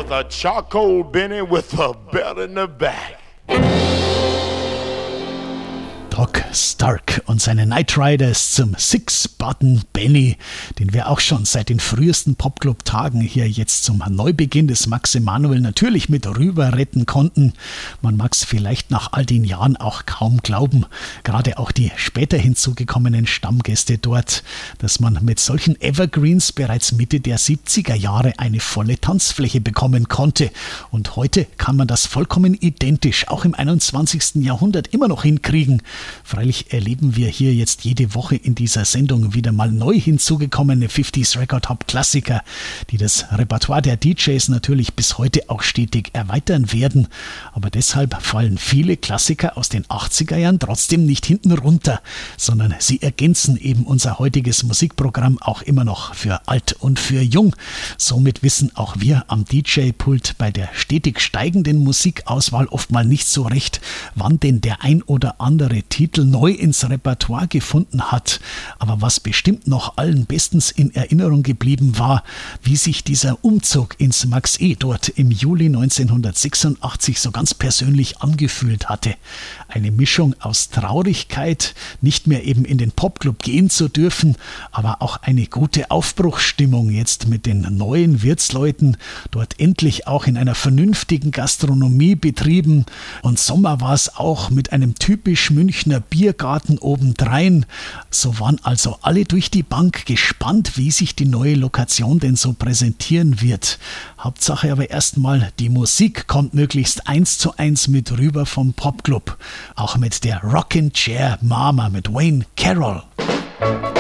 brother Charcoal Benny with a belt in the back. Doc Stark und seine Night Riders zum Six-Button Benny, den wir auch schon seit den frühesten Popclub-Tagen hier jetzt zum Neubeginn des Max Emanuel natürlich mit rüber retten konnten. Man mag es vielleicht nach all den Jahren auch kaum glauben, gerade auch die später hinzugekommenen Stammgäste dort, dass man mit solchen Evergreens bereits Mitte der 70er Jahre eine volle Tanzfläche bekommen konnte. Und heute kann man das vollkommen identisch, auch im 21. Jahrhundert immer noch hinkriegen. Freilich erleben wir hier jetzt jede Woche in dieser Sendung wieder mal neu hinzugekommene 50s Record Hop Klassiker, die das Repertoire der DJs natürlich bis heute auch stetig erweitern werden. Aber deshalb fallen viele Klassiker aus den 80er Jahren trotzdem nicht hinten runter, sondern sie ergänzen eben unser heutiges Musikprogramm auch immer noch für alt und für jung. Somit wissen auch wir am DJ-Pult bei der stetig steigenden Musikauswahl oft mal nicht so recht, wann denn der ein oder andere Titel neu ins Repertoire gefunden hat. Aber was bestimmt noch allen bestens in Erinnerung geblieben war, wie sich dieser Umzug ins Max E dort im Juli 1986 so ganz persönlich angefühlt hatte. Eine Mischung aus Traurigkeit, nicht mehr eben in den Popclub gehen zu dürfen, aber auch eine gute Aufbruchsstimmung jetzt mit den neuen Wirtsleuten, dort endlich auch in einer vernünftigen Gastronomie betrieben. Und Sommer war es auch mit einem typisch Münchner Biergarten obendrein. So waren also alle durch die Bank gespannt, wie sich die neue Lokation denn so präsentieren wird. Hauptsache aber erstmal, die Musik kommt möglichst 1:1 mit rüber vom Popclub. Auch mit der Rockin' Chair Mama mit Wayne Carroll.